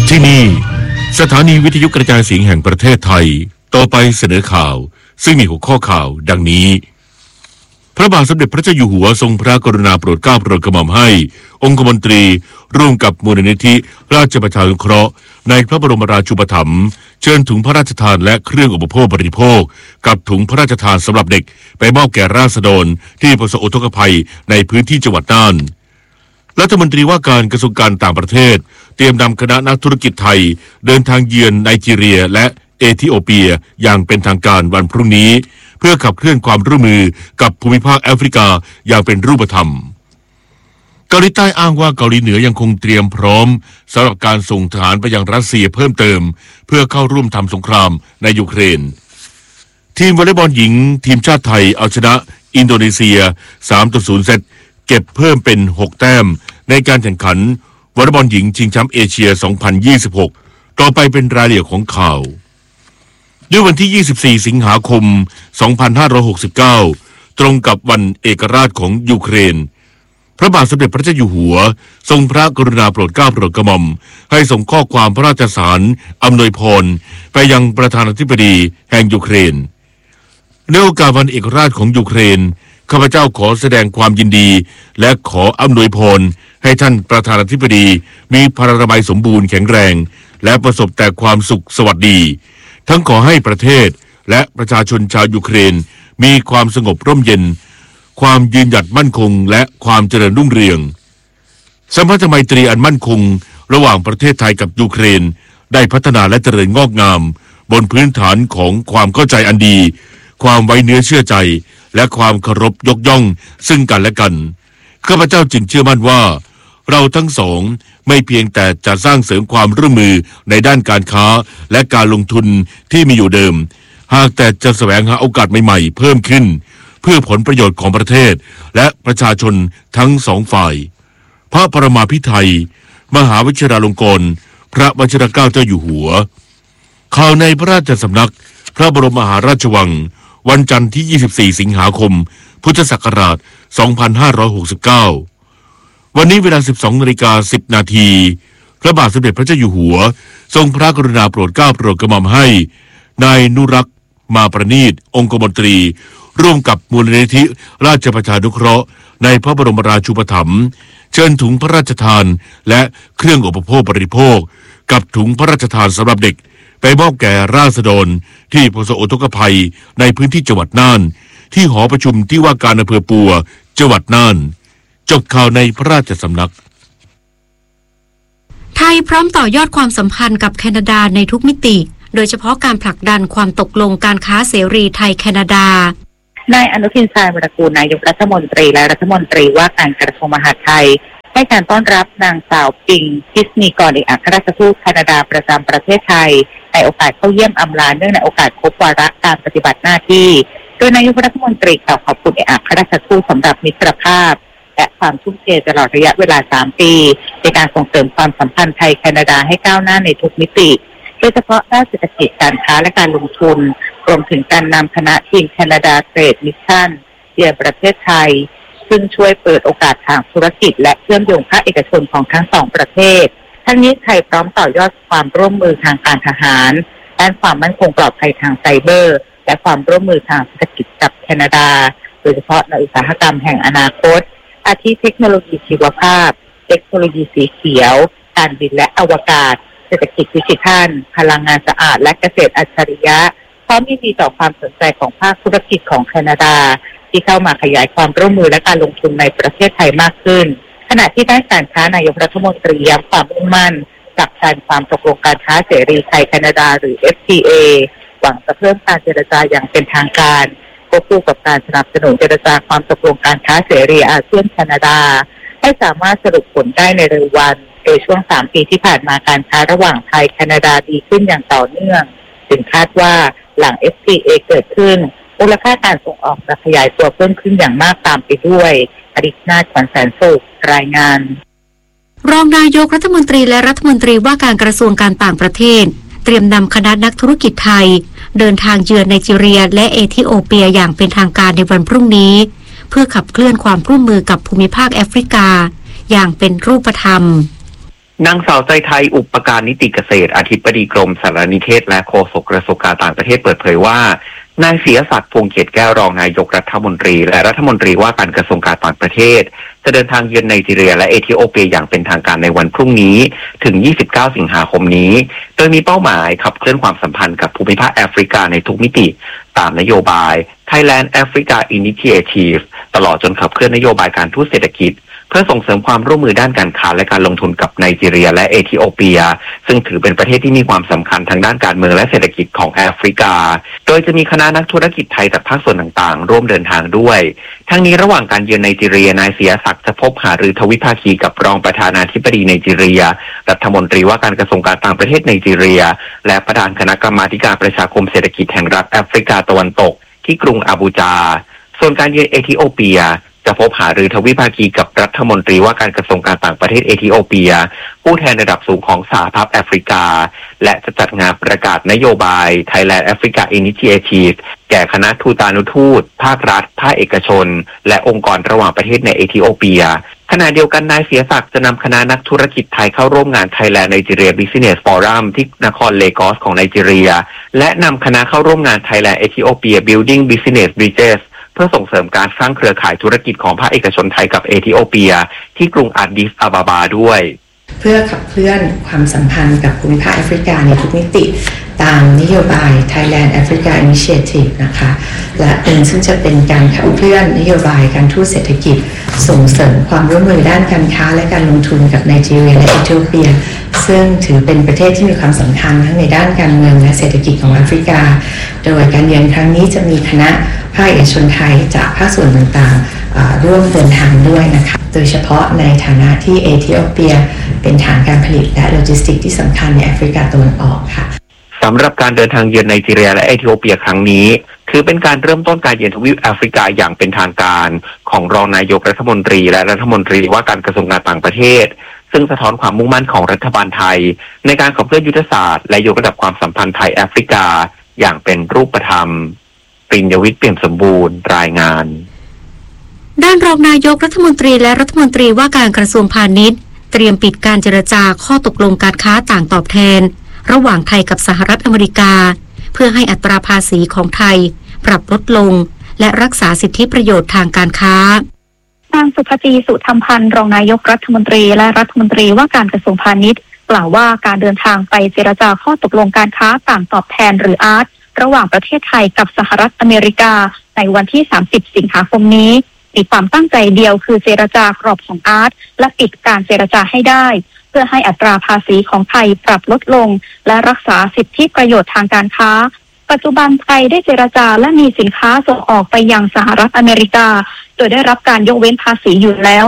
ที่นี่สถานีวิทยุกระจายเสียงแห่งประเทศไทยต่อไปเสนอข่าวซึ่งมีหัวข้อข่าวดังนี้พระบาทสมเด็จพระเจ้าอยู่หัวทรงพระกรุณาโปรดเกล้าโปรดกระหม่อมให้องคมนตรีร่วมกับมูลนิธิราชประชานุเคราะห์ในพระบรมราชูปถัมภ์เชิญถุงพระราชทานและเครื่องอุปโภคบริโภคกับถุงพระราชทานสำหรับเด็กไปมอบแก่ราษฎรที่ประสบอุทกภัยในพื้นที่จังหวัดน่านรัฐมนตรีว่าการกระทรวงการต่างประเทศเตรียมนำคณะนักธุรกิจไทยเดินทางเยือนไนจีเรียและเอธิโอเปียอย่างเป็นทางการวันพรุ่งนี้เพื่อขับเคลื่อนความร่วมมือกับภูมิภาคแอฟริกาอย่างเป็นรูปธรรมเกาหลีใต้อ้างว่าเกาหลีเหนือยังคงเตรียมพร้อมสำหรับการส่งทหารไปยังรัสเซียเพิ่มเติมเพื่อเข้าร่วมทำสงครามในยูเครนทีมวอลเลย์บอลหญิงทีมชาติไทยเอาชนะอินโดนีเซีย 3-0 เซตเก็บเพิ่มเป็น6แต้มในการแข่งขันวอลเลย์บอลหญิงชิงแชมป์เอเชีย 2026 ต่อไปเป็นรายละเอียดของข่าวด้วยวันที่ 24 สิงหาคม 2569 ตรงกับวันเอกราชของยูเครนพระบาทสมเด็จพระเจ้าอยู่หัวทรงพระกรุณาโปรดเกล้าโปรดกระหม่อมให้ส่งข้อความพระราชสารอำนวยพรไปยังประธานาธิบดีแห่งยูเครนในโอกาสวันเอกราชของยูเครนข้าพเจ้าขอแสดงความยินดีและขออำนวยพรให้ท่านประธานาธิบดีมีพลานามัยสมบูรณ์แข็งแรงและประสบแต่ความสุขสวัสดีทั้งขอให้ประเทศและประชาชนชาวยูเครนมีความสงบร่มเย็นความยืนหยัดมั่นคงและความเจริญรุ่งเรืองสัมพันธไมตรีอันมั่นคงระหว่างประเทศไทยกับยูเครนได้พัฒนาและเจริญงอกงามบนพื้นฐานของความเข้าใจอันดีความไว้เนื้อเชื่อใจและความเคารพยกย่องซึ่งกันและกันข้าพเจ้าจึงเชื่อมั่นว่าเราทั้งสองไม่เพียงแต่จะสร้างเสริมความร่วมมือในด้านการค้าและการลงทุนที่มีอยู่เดิมหากแต่จะแสวงหาโอกาสใหม่ๆเพิ่มขึ้นเพื่อผลประโยชน์ของประเทศและประชาชนทั้งสองฝ่ายพระปรมาภิไธยมหาวชิราลงกรณ์พระวชิรเกล้าเจ้าอยู่หัวข่าวในพระราชสำนักพระบรมมหาราชวังวันจันทร์ที่ 24 สิงหาคม พุทธศักราช 2569 วันนี้เวลา 12:10 นาทีพระบาทสมเด็จพระเจ้าอยู่หัวทรงพระกรุณาโปรดเกล้าโปรดกระหม่อมให้นายนุรักษ์มาประณีตองคมนตรีร่วมกับมูลนิธิราชประชานุเคราะห์ในพระบรมราชูปถัมภ์เชิญถุงพระราชทานและเครื่องอุปโภคบริโภคกับถุงพระราชทานสำหรับเด็กไปมอบแก่ราษฎรที่ประสบอุทกภัยในพื้นที่จังหวัดน่านที่หอประชุมที่ว่าการอำเภอปัวจังหวัดน่านจบข่าวในพระราชสำนักไทยพร้อมต่อยอดความสัมพันธ์กับแคนาดาในทุกมิติโดยเฉพาะการผลักดันความตกลงการค้าเสรีไทยแคนาดานายอนุทินชาญวิรากูลนายกรัฐมนตรีและรัฐมนตรีว่าการกระทรวงมหาดไทยให้การต้อนรับนางสาวปิงคิสนีกรเอกอัครราชทูตแคนาดาประจำประเทศไทยในโอกาสเข้าเยี่ยมอำลาเนื่องในโอกาสครบวาระการปฏิบัติหน้าที่โดยนายกรัฐมนตรีกล่าวขอบคุณเอกอัครราชทูตสำหรับมิตรภาพและความทุ่มเทตลอดระยะเวลา3 ปีในการส่งเสริมความสัมพันธ์ไทยแคนาดาให้ก้าวหน้าในทุกมิติโดยเฉพาะด้านเศรษฐกิจการค้าและการลงทุนรวมถึงการนำคณะทีมแคนาดาเทรดมิชชั่นเยือนประเทศไทยซึ่งช่วยเปิดโอกาสทางธุรกิจและเชื่อมโยงภาคเอกชนของทั้ง2ประเทศทั้งนี้ไทยพร้อมต่อยอดความร่วมมือทางการทหารด้านความมั่นคงปลอดภัยทางไซเบอร์และความร่วมมือทางเศรษฐกิจกับแคนาดาโดยเฉพาะในอุตสาหกรรมแห่งอนาคตอาทิเทคโนโลยีชีวภาพเทคโนโลยีสีเขียวการบินและอวกาศเศรษฐกิจดิจิทัลพลังงานสะอาดและเกษตรอัจฉริยะพร้อมยินดีต่อความสนใจของภาคธุรกิจของแคนาดาที่เข้ามาขยายความร่วมมือและการลงทุนในประเทศไทยมากขึ้นขณะที่ด้านการค้านายกรัฐมนตรีย้ำความมุ่งมั่นกับการความตกลงการค้าเสรีไทยแคนาดาหรือ FTA หวังจะเพิ่มการเจรจาอย่างเป็นทางการควบคู่กับการสนับสนุนเจรจาความตกลงการค้าเสรีอาเซียนแคนาดาให้สามารถสรุปผลได้ในเร็ววันโดยช่วง3 ปีที่ผ่านมาการค้าระหว่างไทยแคนาดาดีขึ้นอย่างต่อเนื่องจึงคาดว่าหลัง FTA เกิดขึ้นมูลค่าการส่งออกจะขยายตัวเพิ่มขึ้นอย่างมากตามไปด้วยอดิษนาถ ขวัญแสนสุขรายงานรองนายกรัฐมนตรีและรัฐมนตรีว่าการกระทรวงการต่างประเทศเตรียมนำคณะนักธุรกิจไทยเดินทางเยือนไนจีเรียและเอธิโอเปียอย่างเป็นทางการในวันพรุ่งนี้เพื่อขับเคลื่อนความร่วมมือกับภูมิภาคแอฟริกาอย่างเป็นรูปธรรมนางสาวใจไทยอุปการนิติเกษตรอธิบดีกรมสารนิเทศและโฆษกกระทรวงการต่างประเทศเปิดเผยว่านายศิยศักดิ์พวงเขตแก้วรองนายกรัฐมนตรีและรัฐมนตรีว่าการกระทรวงการต่างประเทศจะเดินทางเยือนไนจีเรียและเอธิโอเปียอย่างเป็นทางการในวันพรุ่งนี้ถึง 29 สิงหาคมนี้โดยมีเป้าหมายขับเคลื่อนความสัมพันธ์กับภูมิภาคแอฟริกาในทุกมิติตามนโยบาย Thailand Africa Initiative ตลอดจนขับเคลื่อนนโยบายการทูตเศรษฐกิจเพื่อส่งเสริมความร่วมมือด้านการค้าและการลงทุนกับไนจีเรียและเอธิโอเปียซึ่งถือเป็นประเทศที่มีความสำคัญทางด้านการเมืองและเศรษฐกิจของแอฟริกาโดยจะมีคณะนักธุรกิจไทยจากภาคส่วนต่างๆร่วมเดินทางด้วยทั้งนี้ระหว่างการเยือนไนจีเรียนายศิยศักดิ์จะพบหารือทวิภาคีกับรองประธานาธิบดีไนจีเรียรัฐมนตรีว่าการกระทรวงการต่างประเทศไนจีเรียและประธานคณะกรรมาธิการประชาคมเศรษฐกิจแห่งรัฐแอฟริกาตะวันตกที่กรุงอาบูจาส่วนการเยือนเอธิโอเปียจะพบหารือทวิภาคีกับรัฐมนตรีว่าการกระทรวงการต่างประเทศเอธิโอเปียผู้แทนระดับสูงของสหภาพแอฟริกาและจะจัดงานประกาศนโยบาย Thailand Africa Initiative แก่คณะทูตานุทูตภาครัฐภาคเอกชนและองค์กรระหว่างประเทศในเอธิโอเปียขณะเดียวกันนายศิยศักดิ์จะนำคณะนักธุรกิจไทยเข้าร่วมงาน Thailand Nigeria Business Forum ที่นครเลโกสของไนจีเรียและนำคณะเข้าร่วมงาน Thailand Ethiopia Building Business Bridgesเพื่อส่งเสริมการสร้างเครือข่ายธุรกิจของภาคเอกชนไทยกับเอธิโอเปียที่กรุงอาดิสอาบาบาด้วยเพื่อขับเคลื่อนความสัมพันธ์กับภูมิภาคแอฟริกาในทุกมิติตามนโยบาย Thailand Africa Initiative นะคะและซึ่งจะเป็นการขับเคลื่อนนโยบายการทูตเศรษฐกิจส่งเสริมความร่วมมือด้านการค้าและการลงทุนกับไนจีเรียและเอธิโอเปียซึ่งถือเป็นประเทศที่มีความสำคัญทั้งในด้านการเมืองและเศรษฐกิจของแอฟริกาโดยการเยือนครั้งนี้จะมีคณะภาคเอกชนไทยจากภาคส่วนต่างๆร่วมเดินทางด้วยนะคะโดยเฉพาะในฐานะที่เอธิโอเปียเป็นฐานการผลิตและโลจิสติกที่สำคัญในแอฟริกาตะวันออกค่ะสำหรับการเดินทางเยือนไนจีเรียและเอธิโอเปียครั้งนี้ถือเป็นการเริ่มต้นการเยือนทวีปแอฟริกาอย่างเป็นทางการของรองนายกรัฐมนตรีและรัฐมนตรีว่าการกระทรวงการต่างประเทศซึ่งสะท้อนความมุ่งมั่นของรัฐบาลไทยในการขับเคลื่อนยุทธศาสตร์และยกระดับความสัมพันธ์ไทยแอฟริกาอย่างเป็นรูปธรรมปริญญวิทย์เปี่ยมสมบูรณ์รายงานด้านรองนายกรัฐมนตรีและรัฐมนตรีว่าการกระทรวงพาณิชย์เตรียมปิดการเจรจาข้อตกลงการค้าต่างตอบแทนระหว่างไทยกับสหรัฐอเมริกาเพื่อให้อัตราภาษีของไทยปรับลดลงและรักษาสิทธิประโยชน์ทางการค้านางสุภจีสุธรรมพันธ์รองนายกรัฐมนตรีและรัฐมนตรีว่าการกระทรวงพาณิชย์กล่าวว่าการเดินทางไปเจรจาข้อตกลงการค้าต่างตอบแทนหรืออาร์ตระหว่างประเทศไทยกับสหรัฐอเมริกาในวันที่30สิงหาคมนี้มีความตั้งใจเดียวคือเจรจากรอบของอาร์ตและปิดการเจรจาให้ได้เพื่อให้อัตราภาษีของไทยปรับลดลงและรักษาสิทธิประโยชน์ทางการค้าปัจจุบันไทยได้เจรจาและมีสินค้าส่งออกไปยังสหรัฐอเมริกาโดยได้รับการยกเว้นภาษีอยู่แล้ว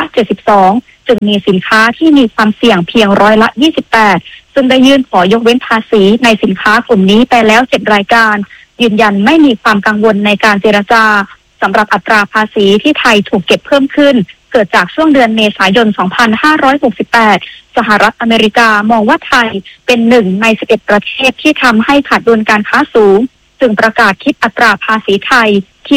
72%จึงมีสินค้าที่มีความเสี่ยงเพียง28%ซึ่งได้ยื่นขอยกเว้นภาษีในสินค้ากลุ่มนี้ไปแล้ว7รายการยืนยันไม่มีความกังวลในการเจรจาสำหรับอัตราภาษีที่ไทยถูกเก็บเพิ่มขึ้นเกิดจากช่วงเดือนเมษายน 2568 สหรัฐอเมริกามองว่าไทยเป็น1ใน11ประเทศที่ทำให้ขาดดุลการค้าสูงจึงประกาศคิดอัตราภาษีไทยที่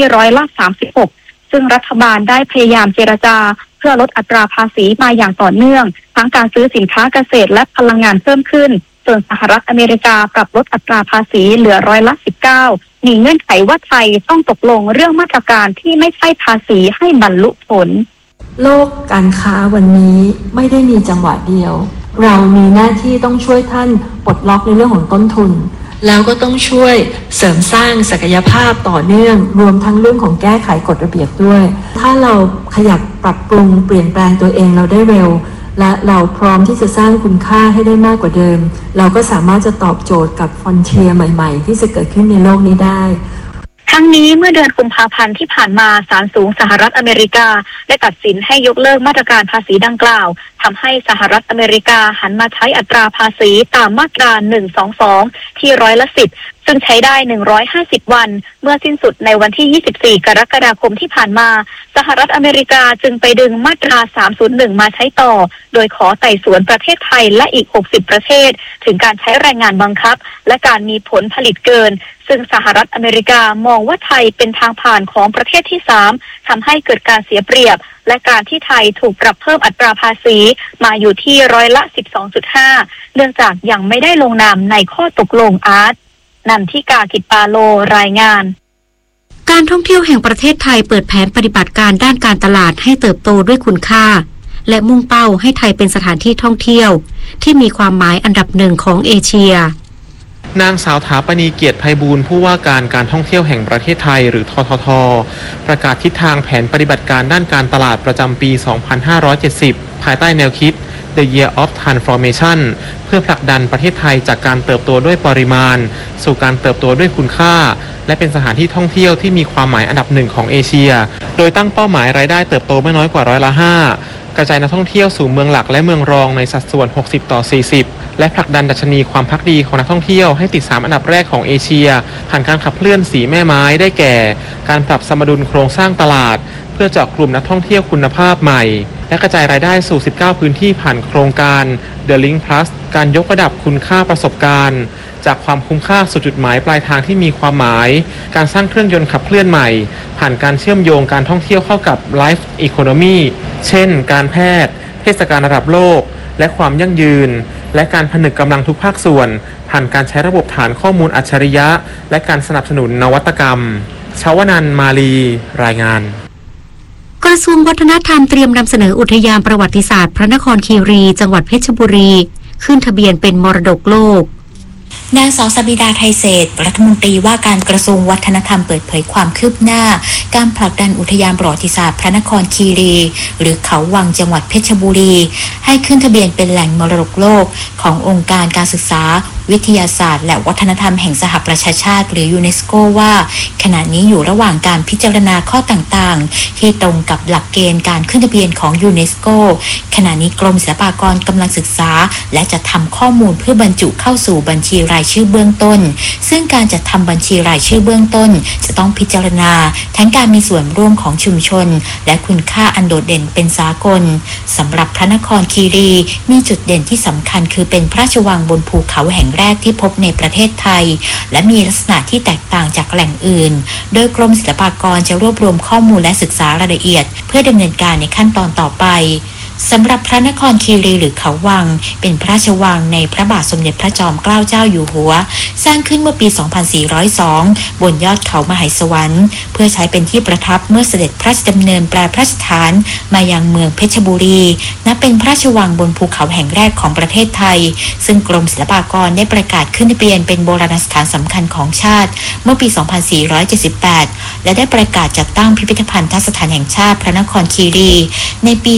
36%ซึ่งรัฐบาลได้พยายามเจรจาเพื่อลดอัตราภาษีมาอย่างต่อเนื่องทั้งการซื้อสินค้าเกษตรและพลังงานเพิ่มขึ้นส่วนสหรัฐอเมริกาปรับลดอัตราภาษีเหลือ19%มีเงื่อนไขว่าไทยต้องตกลงเรื่องมาตรการที่ไม่ใช่ภาษีให้บรรลุผลโลกการค้าวันนี้ไม่ได้มีจังหวะเดียวเรามีหน้าที่ต้องช่วยท่านปลดล็อกในเรื่องของต้นทุนแล้วก็ต้องช่วยเสริมสร้างศักยภาพต่อเนื่องรวมทั้งเรื่องของแก้ไขกฎระเบียบด้วยถ้าเราขยับปรับปรุงเปลี่ยนแปลงตัวเองเราได้เร็วและเราพร้อมที่จะสร้างคุณค่าให้ได้มากกว่าเดิมเราก็สามารถจะตอบโจทย์กับฟรอนเทียร์ใหม่ๆที่จะเกิดขึ้นในโลกนี้ได้ทั้งนี้เมื่อเดือนกุมภาพันธ์ที่ผ่านมาศาลสูงสหรัฐอเมริกาได้ตัดสินให้ยกเลิกมาตรการภาษีดังกล่าวทำให้สหรัฐอเมริกาหันมาใช้อัตราภาษีตามมาตรา122ที่10%ซซึ่งใช้ได้150วันเมื่อสิ้นสุดในวันที่24กรกฎาคมที่ผ่านมาสหรัฐอเมริกาจึงไปดึงมาตรา301มาใช้ต่อโดยขอไต่สวนประเทศไทยและอีก60ประเทศถึงการใช้แรงงานบังคับและการมีผลผลิตเกินซึ่งสหรัฐอเมริกามองว่าไทยเป็นทางผ่านของประเทศที่3ทำให้เกิดการเสียเปรียบและการที่ไทยถูกปรับเพิ่มอัตราภาษีมาอยู่ที่12.5%เนื่องจากยังไม่ได้ลงนามในข้อตกลงอาร์ตนันทิกา กิจปาโลรายงานการท่องเที่ยวแห่งประเทศไทยเปิดแผนปฏิบัติการด้านการตลาดให้เติบโตด้วยคุณค่าและมุ่งเป้าให้ไทยเป็นสถานที่ท่องเที่ยวที่มีความหมายอันดับหนึ่งของเอเชียนางสาวถาปณีเกียรติไพบูลย์ผู้ว่าการท่องเที่ยวแห่งประเทศไทยหรือททท.ประกาศทิศทางแผนปฏิบัติการด้านการตลาดประจำปี 2570 ภายใต้แนวคิด The Year of Transformation เพื่อผลักดันประเทศไทยจากการเติบโตด้วยปริมาณสู่การเติบโตด้วยคุณค่าและเป็นสถานที่ท่องเที่ยวที่มีความหมายอันดับหนึ่งของเอเชียโดยตั้งเป้าหมายรายได้เติบโตไม่น้อยกว่า5%กระจายนักท่องเที่ยวสู่เมืองหลักและเมืองรองในสัดส่วน 60-40 และผลักดันดัชนีความภักดีของนักท่องเที่ยวให้ติด3อันดับแรกของเอเชียผ่านการขับเคลื่อนสีแม่ไม้ได้แก่การปรับสมดุลโครงสร้างตลาดเพื่อเจาะกลุ่มนักท่องเที่ยวคุณภาพใหม่และกระจายรายได้สู่19พื้นที่ผ่านโครงการ The Link Plus การยกระดับคุณค่าประสบการณ์จากความคุ้มค่าสู่จุดหมายปลายทางที่มีความหมายการสร้างเครื่องยนต์ขับเคลื่อนใหม่ผ่านการเชื่อมโยงการท่องเที่ยวเข้ากับ Life Economy เช่นการแพทย์เทศกาลระดับโลกและความยั่งยืนและการผนึกกำลังทุกภาคส่วนผ่านการใช้ระบบฐานข้อมูลอัจฉริยะและการสนับสนุนนวัตกรรมชวนันท์มาลีรายงานกระทรวงวัฒนธรรมเตรียมนำเสนออุทยานประวัติศาสตร์พระนครคีรีจังหวัดเพชรบุรีขึ้นทะเบียนเป็นมรดกโลกนางสาวสบิดาไทยเศรษฐ์รัฐมนตรีว่าการกระทรวงวัฒนธรรมเปิดเผยความคืบหน้าการผลักดันอุทยานประวัติศาสตร์พระนครคีรีหรือเขาวังจังหวัดเพชรบุรีให้ขึ้นทะเบียนเป็นแหล่งมรดกโลกขององค์การการศึกษาวิทยาศาสตร์และวัฒนธรรมแห่งสหประชาชาติหรือยูเนสโกว่าขณะนี้อยู่ระหว่างการพิจารณาข้อต่างๆที่ตรงกับหลักเกณฑ์การขึ้นทะเบียนของยูเนสโกขณะนี้กรมศิลปากรกำลังศึกษาและจะทำข้อมูลเพื่อบรรจุเข้าสู่บัญชีรายชื่อเบื้องต้นซึ่งการจัดทำบัญชีรายชื่อเบื้องต้นจะต้องพิจารณาทั้งการมีส่วนร่วมของชุมชนและคุณค่าอันโดดเด่นเป็นสากลสำหรับพระนครคีรีมีจุดเด่นที่สำคัญคือเป็นพระราชวังบนภูเขาแห่งแรกที่พบในประเทศไทยและมีลักษณะที่แตกต่างจากแหล่งอื่นโดยกรมศิลปากรจะรวบรวมข้อมูลและศึกษารายละเอียดเพื่อดำเนินการในขั้นตอนต่อไปสำหรับพระนครคีรีหรือเขาวังเป็นพระราชวังในพระบาทสมเด็จพระจอมเกล้าเจ้าอยู่หัวสร้างขึ้นเมื่อปี 2402 บนยอดเขามหาสวรรค์เพื่อใช้เป็นที่ประทับเมื่อเสด็จพระราชดำเนินแปรพระราชฐานมายังเมืองเพชรบุรีนับเป็นพระราชวังบนภูเขาแห่งแรกของประเทศไทยซึ่งกรมศิลปากรได้ประกาศขึ้นทะเบียนเป็นโบราณสถานสำคัญของชาติเมื่อปี 2478 และได้ประกาศจัดตั้งพิพิธภัณฑสถานแห่งชาติพระนครคีรีในปี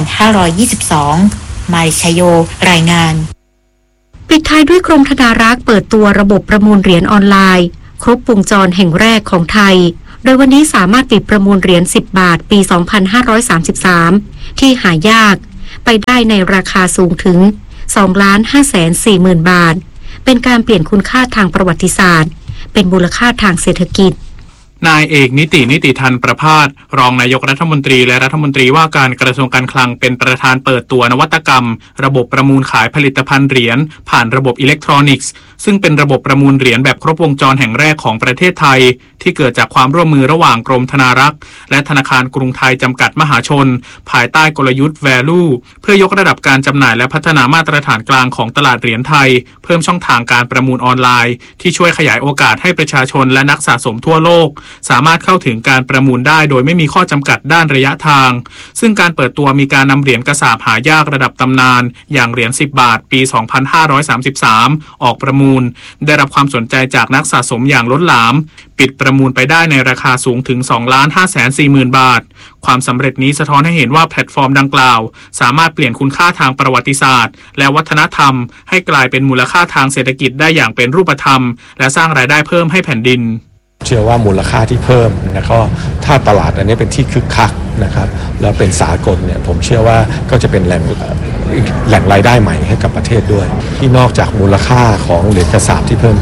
2522 มาริชโยรายงานปิดท้ายด้วยกรมธนารักษ์เปิดตัวระบบประมูลเหรียญออนไลน์ครบวงจรแห่งแรกของไทยโดยวันนี้สามารถปิดประมูลเหรียญ10 บาทปี 2533 ที่หายากไปได้ในราคาสูงถึง 2,540,000 บาทเป็นการเปลี่ยนคุณค่าทางประวัติศาสตร์เป็นมูลค่าทางเศรษฐกิจนายเอกนิติทันประภาสรองนายกรัฐมนตรีและรัฐมนตรีว่าการกระทรวงการคลังเป็นประธานเปิดตัวนวัตกรรมระบบประมูลขายผลิตภัณฑ์เหรียญผ่านระบบอิเล็กทรอนิกส์ซึ่งเป็นระบบประมูลเหรียญแบบครบวงจรแห่งแรกของประเทศไทยที่เกิดจากความร่วมมือระหว่างกรมธนารักษ์และธนาคารกรุงไทยจำกัดมหาชนภายใต้กลยุทธ์ Value เพื่อยกระดับการจำหน่ายและพัฒนามาตรฐานกลางของตลาดเหรียญไทยเพิ่มช่องทางการประมูลออนไลน์ที่ช่วยขยายโอกาสให้ประชาชนและนักสะสมทั่วโลกสามารถเข้าถึงการประมูลได้โดยไม่มีข้อจำกัดด้านระยะทางซึ่งการเปิดตัวมีการนำเหรียญกระสาบหายากระดับตำนานอย่างเหรียญ10 บาทปี 2533 ออกประมูลได้รับความสนใจจากนักสะสมอย่างล้นหลามปิดประมูลไปได้ในราคาสูงถึง 2,540,000 บาทความสำเร็จนี้สะท้อนให้เห็นว่าแพลตฟอร์มดังกล่าวสามารถเปลี่ยนคุณค่าทางประวัติศาสตร์และวัฒนธรรมให้กลายเป็นมูลค่าทางเศรษฐกิจได้อย่างเป็นรูปธรรมและสร้างรายได้เพิ่มให้แผ่นดินเชื่อว่ามูลค่าที่เพิ่มแล้วก็ถ้าตลาดอันนี้เป็นที่คึกคักนะครับแล้วเป็นสากลเนี่ยผมเชื่อว่าก็จะเป็นแหล่งรายได้ใหม่ให้กับประเทศด้วยที่นอกจากมูลค่าของเหรียญกระสาบที่เพิ่มขึ้น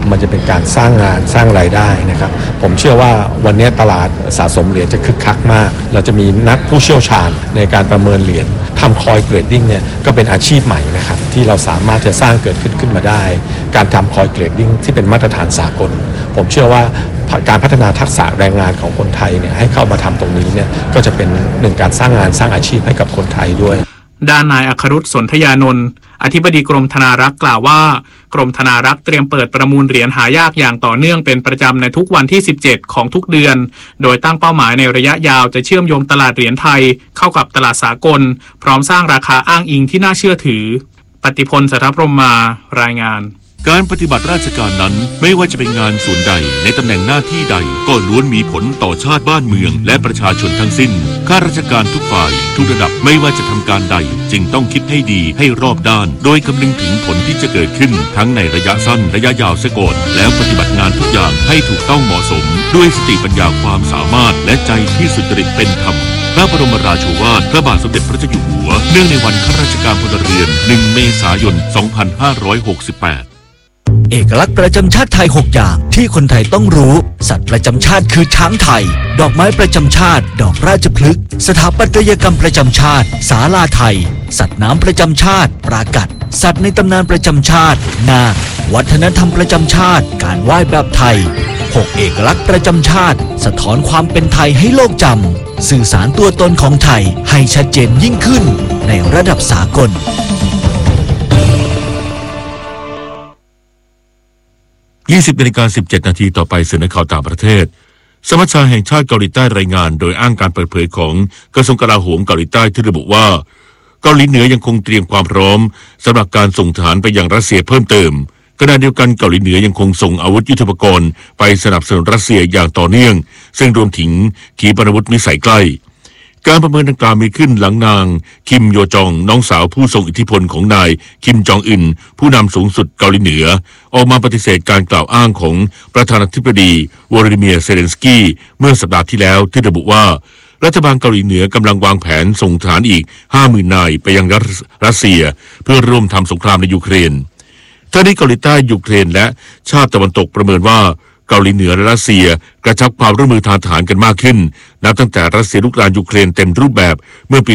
มันจะเป็นการสร้างงานสร้างรายได้นะครับผมเชื่อว่าวันนี้ตลาดสะสมเหรียญจะคึกคักมากเราจะมีนักผู้เชี่ยวชาญในการประเมินเหรียญทำคอยเกรดดิ้งเนี่ยก็เป็นอาชีพใหม่นะครับที่เราสามารถจะสร้างเกิดขึ้นมาได้การทำคอยเกรดดิ้งที่เป็นมาตรฐานสากลผมเชื่อว่าการพัฒนาทักษะแรงงานของคนไทยเนี่ยให้เข้ามาทำตรงนี้เนี่ยก็จะเป็นหนึ่งการสร้างงานสร้างอาชีพให้กับคนไทยด้วยด้านนายอัครุษ สนธยานนท์อธิบดีกรมธนารักษ์กล่าวว่ากรมธนารักษ์เตรียมเปิดประมูลเหรียญหายากอย่างต่อเนื่องเป็นประจำในทุกวันที่17ของทุกเดือนโดยตั้งเป้าหมายในระยะยาวจะเชื่อมโยงตลาดเหรียญไทยเข้ากับตลาดสากลพร้อมสร้างราคาอ้างอิงที่น่าเชื่อถือปฏิพล สัทธพรหมารายงานการปฏิบัติราชการนั้นไม่ว่าจะเป็นงานส่วนใดในตำแหน่งหน้าที่ใดก็ล้วนมีผลต่อชาติบ้านเมืองและประชาชนทั้งสิ้นข้าราชการทุกฝ่ายทุกระดับไม่ว่าจะทำการใดจึงต้องคิดให้ดีให้รอบด้านโดยคำนึงถึงผลที่จะเกิดขึ้นทั้งในระยะสั้นระยะยาวเสียก่อนแล้วปฏิบัติงานทุกอย่างให้ถูกต้องเหมาะสมด้วยสติปัญญาความสามารถและใจที่สุจริตเป็นธรรมพระบรมราโชวาทพระบาทสมเด็จพระเจ้าอยู่หัวเนื่องในวันข้าราชการพลเรือน1 เมษายน 2568 เอกลักษณ์ประจำชาติไทย6อย่างที่คนไทยต้องรู้สัตว์ประจำชาติคือช้างไทยดอกไม้ประจำชาติดอกราชพฤกษ์สถาปัตยกรรมประจำชาติศาลาไทยสัตว์น้ำประจำชาติปรากัดสัตว์ในตำนานประจำชาตินาควัฒนธรรมประจำชาติการไหว้แบบไทย6เอกลักษณ์ประจำชาติสะท้อนความเป็นไทยให้โลกจำสื่อสารตัวตนของไทยให้ชัดเจนยิ่งขึ้นในระดับสากล 20:17 นาทีต่อไปสื่อข่าวต่างประเทศสมัชชาแห่งชาติเกาหลีใต้รายงานโดยอ้างการเปิดเผยของกระทรวงกลาโหมเกาหลีใต้ที่ระบุว่าเกาหลีเหนือยังคงเตรียมความพร้อมสำหรับการส่งทหารไปยังรัสเซียเพิ่มเติมขณะเดียวกันเกาหลีเหนือยังคงส่งอาวุธยุทโธปกรณ์ไปสนับสนุนรัสเซียอย่างต่อเนื่องซึ่งรวมถึงขีปนาวุธมิสไซล์ใกล้การประเมินดังกล่าวมีขึ้นหลังนางคิมโยจองน้องสาวผู้ทรงอิทธิพลของนายคิมจองอึนผู้นำสูงสุดเกาหลีเหนือออกมาปฏิเสธการกล่าวอ้างของประธานาธิบดีวลาดิเมียร์เซเลนสกี้เมื่อสัปดาห์ที่แล้วที่ระบุว่ารัฐบาลเกาหลีเหนือกำลังวางแผนส่งทหารอีก 50,000 นายไปยังรัสเซียเพื่อร่วมทำสงครามในยูเครนทั้งนี้เกาหลีใต้ยูเครนและชาติตะวันตกประเมินว่าเกาหลีเหนือและรัสเซียกระชับความร่วมมือทางทหารกันมากขึ้นนับตั้งแต่รัสเซียรุกรานยูเครนเต็มรูปแบบเมื่อปี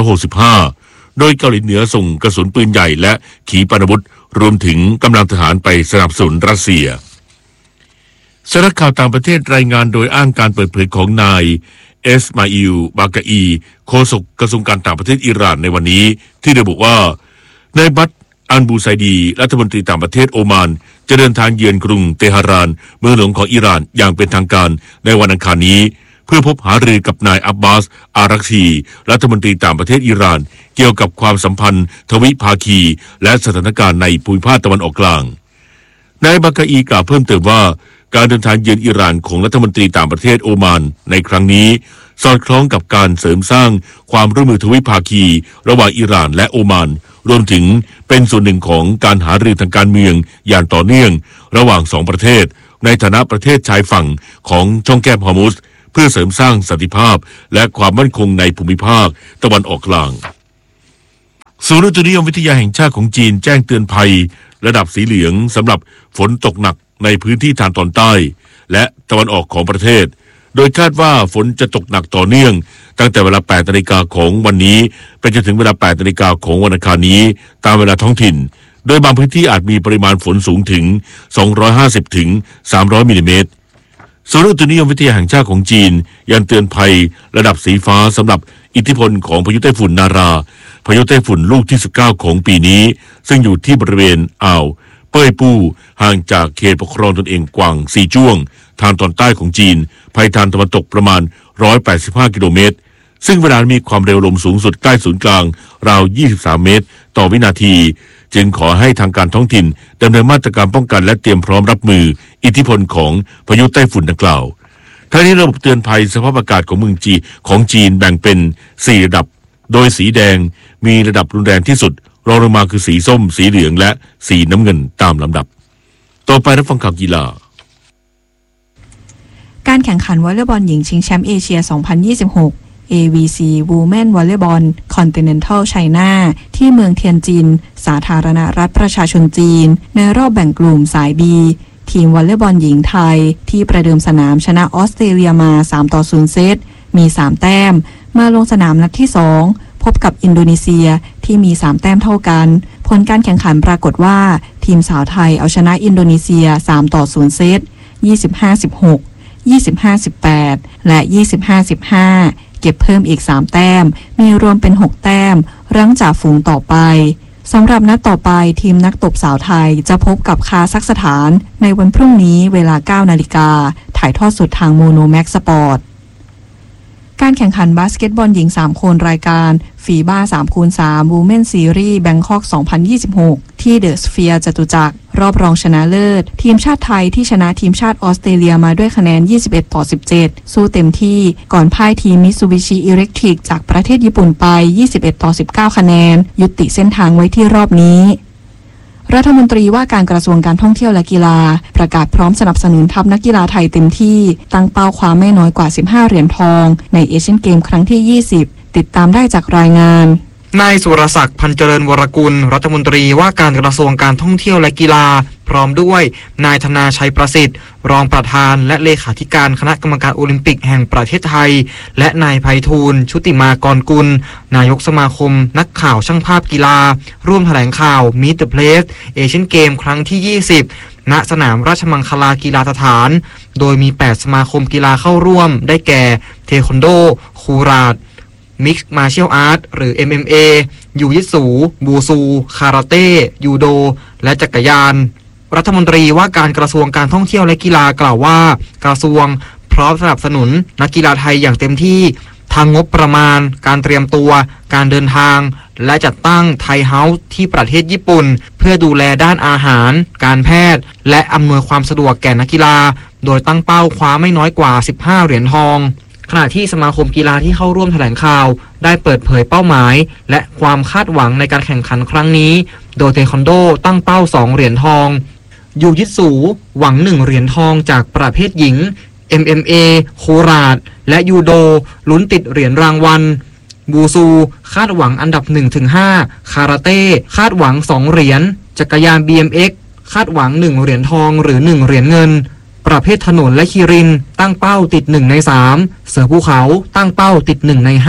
2565 โดยเกาหลีเหนือส่งกระสุนปืนใหญ่และขีปนาวุธรวมถึงกำลังทหารไปสนับสนุนรัสเซียสำนักข่าวต่างประเทศรายงานโดยอ้างการเปิดเผยของนายเอสมาอิล บากาอีโฆษกกระทรวงการต่างประเทศอิหร่านในวันนี้ที่ระบุว่านายบัตอันบูไซดีรัฐมนตรีต่างประเทศโอมานจะเดินทางเยือนกรุงเตหะรานเมืองหลวงของอิหร่านอย่างเป็นทางการในวันอังคารนี้เพื่อพบหารือกับนายอับบาสอารักชีรัฐมนตรีต่างประเทศอิหร่านเกี่ยวกับความสัมพันธ์ทวิภาคีและสถานการณ์ในภูมิภาคตะวันออกกลางนายบากาอีกล่าวเพิ่มเติมว่าการเดินทางเยือนอิหร่านของรัฐมนตรีต่างประเทศโอมานในครั้งนี้สอดคล้องกับการเสริมสร้างความร่วมมือทวิภาคีระหว่างอิหร่านและโอมานรวมถึงเป็นส่วนหนึ่งของการหารือทางการเมืองอย่างต่อเนื่องระหว่างสองประเทศในฐานะประเทศชายฝั่งของช่องแคบฮอร์มุสเพื่อเสริมสร้างสันติภาพและความมั่นคงในภูมิภาคตะวันออกกลางศูนย์อุตุนิยมวิทยาแห่งชาติของจีนแจ้งเตือนภัยระดับสีเหลืองสำหรับฝนตกหนักในพื้นที่ทางตอนใต้และตะวันออกของประเทศโดยคาดว่าฝนจะตกหนักต่อเนื่องตั้งแต่เวลา 8 นาฬิกาของวันนี้ไปจนถึงเวลา 8 นาฬิกาของวันอังคารนี้ตามเวลาท้องถิ่นโดยบางพื้นที่อาจมีปริมาณฝนสูงถึง250ถึง300มิลลิเมตรศูนย์อุตุนิยมวิทยาแห่งชาติของจีนยังเตือนภัยระดับสีฟ้าสำหรับอิทธิพลของพายุไต้ฝุ่นนาราพายุไต้ฝุ่นลูกที่19ของปีนี้ซึ่งอยู่ที่บริเวณอ่าวเป้ยปู้ห่างจากเขตปกครองตนเองกวางซีจ้วงทางตอนใต้ของจีนภายทางตะวันตกประมาณ185กิโลเมตรซึ่งเวลามีความเร็วลมสูงสุดใกล้ศูนย์กลางราว23เมตรต่อวินาทีจึงขอให้ทางการท้องถิ่นดำเนินมาตรการป้องกันและเตรียมพร้อมรับมืออิทธิพลของพายุไต้ฝุ่นดังกล่าวทั้งนี้ระบบเตือนภัยสภาพอากาศของเมืองจีนแบ่งเป็น4ระดับโดยสีแดงมีระดับรุนแรงที่สุดรองลงมาคือสีส้มสีเหลืองและสีน้ำเงินตามลำดับต่อไปรับฟังข่าวกีฬาการแข่งขันวอลเลย์บอลหญิงชิงแชมป์เอเชีย 2026 AVC Women Volleyball Continental China ที่เมืองเทียนจินสาธารณรัฐประชาชนจีนในรอบแบ่งกลุ่มสาย B ทีมวอลเลย์บอลหญิงไทยที่ประเดิมสนามชนะออสเตรเลียมา3-0 เซตมี3แต้มมาลงสนามนัดที่2พบกับอินโดนีเซียที่มี3แต้มเท่ากันผลการแข่งขันปรากฏว่าทีมสาวไทยเอาชนะอินโดนีเซีย3-0 เซต25-16 25-18 และ 25-15 เก็บเพิ่มอีก3แต้มมีรวมเป็น6แต้มรั้งจ่าฝูงต่อไปสำหรับนัดต่อไปทีมนักตบสาวไทยจะพบกับคาซัคสถานในวันพรุ่งนี้เวลา 9 นาฬิกาถ่ายทอดสดทางโมโนแม็กสปอร์ตการแข่งขันบาสเกตบอลหญิง3คนรายการฟีบ้า 3x3 Women Series Bangkok 2026 ที่เดอะสเฟียร์จตุจักรรอบรองชนะเลิศทีมชาติไทยที่ชนะทีมชาติออสเตรเลียมาด้วยคะแนน 21-17 สู้เต็มที่ก่อนพ่ายทีมมิตซูบิชิอิเล็กทริกจากประเทศญี่ปุ่นไป 21-19 คะแนนยุติเส้นทางไว้ที่รอบนี้รัฐมนตรีว่าการกระทรวงการท่องเที่ยวและกีฬาประกาศพร้อมสนับสนุนทัพนักกีฬาไทยเต็มที่ตั้งเป้าคว้าไม่น้อยกว่า15เหรียญทองในเอเชียนเกมครั้งที่20ติดตามได้จากรายงานนายสุรศักดิ์พันเจริญวรกุลรัฐมนตรีว่าการกระทรวงการท่องเที่ยวและกีฬาพร้อมด้วยนายธนาชัยประสิทธิ์รองประธานและเลขาธิการคณะกรรมการโอลิมปิกแห่งประเทศไทยและนายไพฑูรย์ชุติมากรกุลนายกสมาคมนักข่าวช่างภาพกีฬาร่วมแถลงข่าว Meet the Place เอเชียนเกมครั้งที่20ณสนามราชมังคลากีฬาสถานโดยมี8สมาคมกีฬาเข้าร่วมได้แก่เทควันโดคูราตมิกซ์มาร์เชียลอาร์ตหรือ MMA ยูยิสูบูซูคาราเต้ยูโดและจักรยานรัฐมนตรีว่าการกระทรวงการท่องเที่ยวและกีฬากล่าวว่ากระทรวงพร้อมสนับสนุนนักกีฬาไทยอย่างเต็มที่ทางงบประมาณการเตรียมตัวการเดินทางและจัดตั้งไทยเฮาส์ที่ประเทศญี่ปุ่นเพื่อดูแลด้านอาหารการแพทย์และอำนวยความสะดวกแก่นักกีฬาโดยตั้งเป้าคว้าไม่น้อยกว่า15เหรียญทองขณะที่สมาคมกีฬาที่เข้าร่วมแถลงข่าวได้เปิดเผยเป้าหมายและความคาดหวังในการแข่งขันครั้งนี้โดยเทควันโดตั้งเป้า2เหรียญทองยูยิสูหวัง1เหรียญทองจากประเภทหญิง MMA โคราชและยูโดลุ้นติดเหรียญรางวัลบูซูคาดหวังอันดับ 1-5 คาราเต้คาดหวัง2เหรียญจักรยาน BMX คาดหวัง1เหรียญทองหรือ1เหรียญเงินประเภทถนนและคีรินตั้งเป้าติด1ใน3เสือภูเขาตั้งเป้าติด1ใน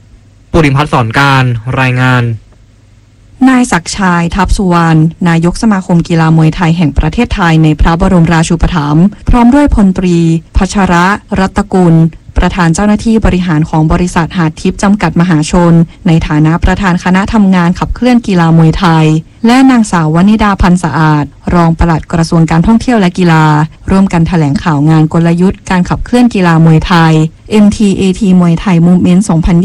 5ปุริพัฒน์สอนการรายงานนายศักดิ์ชัยทัพสุวรรณนายกสมาคมกีฬามวยไทยแห่งประเทศไทยในพระบรมราชูปถัมภ์พร้อมด้วยพลตรีพัชระรัตกุลประธานเจ้าหน้าที่บริหารของบริษัทหาดทิพย์จำกัดมหาชนในฐานะประธานคณะทำงานขับเคลื่อนกีฬามวยไทยและนางสาววนิดาพันธ์สะอาดรองปลัดกระทรวงการท่องเที่ยวและกีฬาร่วมกันแถลงข่าวงานกลยุทธ์การขับเคลื่อนกีฬามวยไทย MTAT มวยไทยมูฟเมนต์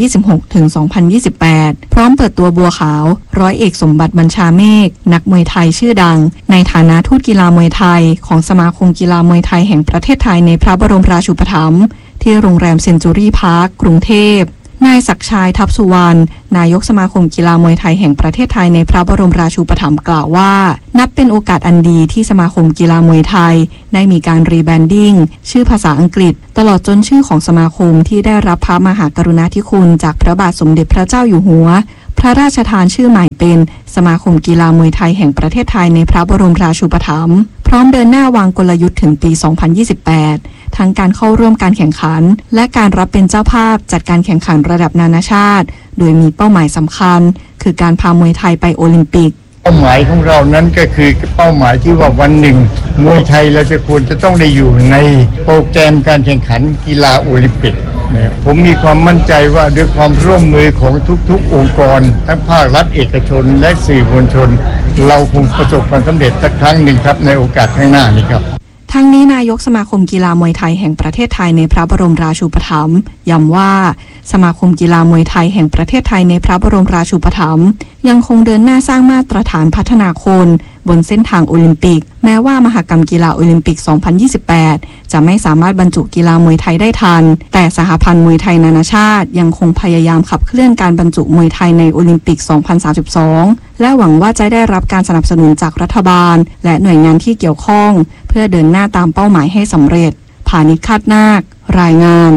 2026-2028 พร้อมเปิดตัวบัวขาวร้อยเอกสมบัติบัญชาเมฆนักมวยไทยชื่อดังในฐานะทูตกีฬามวยไทยของสมาคมกีฬามวยไทยแห่งประเทศไทยในพระบรมราชูปถัมภ์ที่โรงแรมเซนจูรี่พาร์คกรุงเทพนายศักดิ์ชัยทัพสุวรรณนายกสมาคมกีฬามวยไทยแห่งประเทศไทยในพระบรมราชูปถัมภ์กล่าวว่านับเป็นโอกาสอันดีที่สมาคมกีฬามวยไทยได้มีการรีแบรนดิ้งชื่อภาษาอังกฤษตลอดจนชื่อของสมาคมที่ได้รับพระมหากรุณาธิคุณจากพระบาทสมเด็จพระเจ้าอยู่หัวพระราชทานชื่อใหม่เป็นสมาคมกีฬามวยไทยแห่งประเทศไทยในพระบรมราชูปถัมภ์พร้อมเดินหน้าวางกลยุทธ์ถึงปี 2028 ทั้งการเข้าร่วมการแข่งขันและการรับเป็นเจ้าภาพจัดการแข่งขันระดับนานาชาติโดยมีเป้าหมายสำคัญคือการพามวยไทยไปโอลิมปิกเป้าหมายของเรานั้นก็คือเป้าหมายที่ว่าวันหนึ่งมวยไทยเราจะควรจะต้องได้อยู่ในโปรแกรมการแข่งขันกีฬาโอลิมปิกผมมีความมั่นใจว่าด้วยความร่วมมือของทุกๆองค์กรทั้งภาครัฐเอกชนและสื่อมวลชนเราคงประสบความสำเร็จสักครั้งหนึ่งครับในโอกาสข้างหน้านี้ครับทั้งนี้นายกสมาคมกีฬามวยไทยแห่งประเทศไทยในพระบรมราชูปถัมภ์ย้ำว่าสมาคมกีฬามวยไทยแห่งประเทศไทยในพระบรมราชูปถัมภ์ยังคงเดินหน้าสร้างมาตรฐานพัฒนาคนบนเส้นทางโอลิมปิกแม้ว่ามหกรรมกีฬาโอลิมปิก 2028 จะไม่สามารถบรรจุกีฬามวยไทยได้ทันแต่สหพันธ์มวยไทยนานาชาติยังคงพยายามขับเคลื่อนการบรรจุมวยไทยในโอลิมปิก 2032 และหวังว่าจะได้รับการสนับสนุนจากรัฐบาลและหน่วยงานที่เกี่ยวข้องเพื่อเดินหน้าตามเป้าหมายให้สำเร็จผานิช คาดนาครายงาน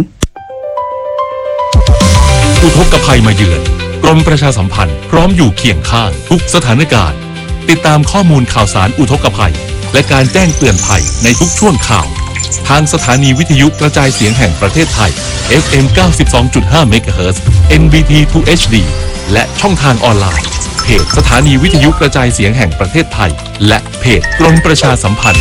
อุทกภัยมาเยือนกรมประชาสัมพันธ์พร้อมอยู่เคียงข้างทุกสถานการณ์ติดตามข้อมูลข่าวสารอุทกภัยและการแจ้งเตือนภัยในทุกช่วงข่าวทางสถานีวิทยุกระจายเสียงแห่งประเทศไทย FM 92.5 MHz NBT 2 HD และช่องทางออนไลน์เพจสถานีวิทยุกระจายเสียงแห่งประเทศไทยและเพจกรมประชาสัมพันธ์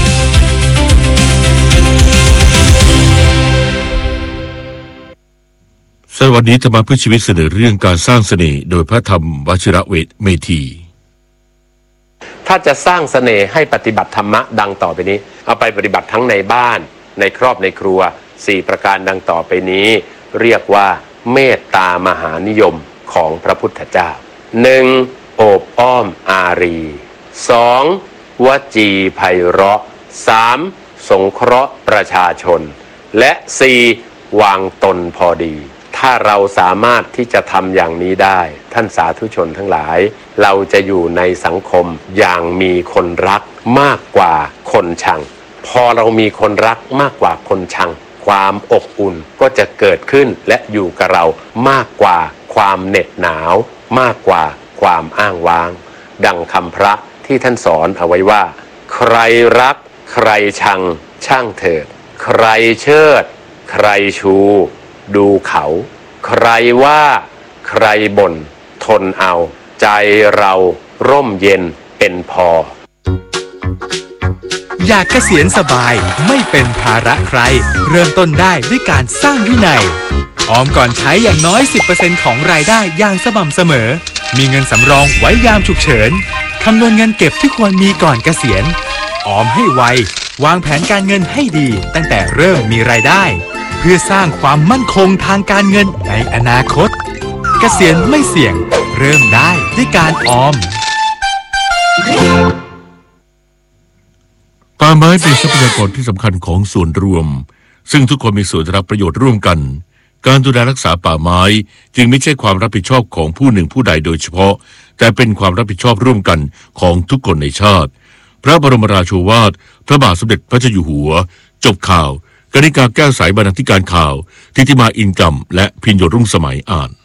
สวัสดีธรรมะเพื่อชีวิตเสนอเรื่องการสร้างเสน่ห์โดยพระธรรมวชิระเมธีถ้าจะสร้างเสน่ห์ให้ปฏิบัติธรรมะดังต่อไปนี้เอาไปปฏิบัติทั้งในบ้านในครอบในครัว4ประการดังต่อไปนี้เรียกว่าเมตตามหานิยมของพระพุทธเจ้า 1. โอบอ้อมอารี 2. วจีไพเราะ 3. สงเคราะห์ประชาชนและ 4. วางตนพอดีถ้าเราสามารถที่จะทำอย่างนี้ได้ท่านสาธุชนทั้งหลายเราจะอยู่ในสังคมอย่างมีคนรักมากกว่าคนชังพอเรามีคนรักมากกว่าคนชังความอบอุ่นก็จะเกิดขึ้นและอยู่กับเรามากกว่าความเหน็ดหนาวมากกว่าความอ้างว้างดังคำพระที่ท่านสอนเอาไว้ว่าใครรักใครชังช่างเถิดใครเชิดใครชูดูเขาใครว่าใครบ่นทนเอาใจเราร่มเย็นเป็นพออยากเกษียณสบายไม่เป็นภาระใครเริ่มต้นได้ด้วยการสร้างวินัยออมก่อนใช้อย่างน้อย 10% ของรายได้อย่างสม่ำเสมอมีเงินสำรองไว้ยามฉุกเฉินคำนวณเงินเก็บที่ควรมีก่อนเกษียณออมให้ไววางแผนการเงินให้ดีตั้งแต่เริ่มมีรายได้เพื่อสร้างความมั่นคงทางการเงินในอนาคตเกษียณไม่เสี่ยงเริ่มได้ด้วยการออมป่าไม้เป็นทรัพยากรที่สำคัญของส่วนรวมซึ่งทุกคนมีส่วนได้รับประโยชน์ร่วมกันการดูแลรักษาป่าไม้จึงไม่ใช่ความรับผิดชอบของผู้หนึ่งผู้ใดโดยเฉพาะแต่เป็นความรับผิดชอบร่วมกันของทุกคนในชาติพระบรมราโชวาทพระบาทสมเด็จพระเจ้าอยู่หัวจบข่าวกนิกาแก้วใสบรรณาธิการข่าวทิติมาอินกรรมและพิญโยรุ่งสมัยอ่าน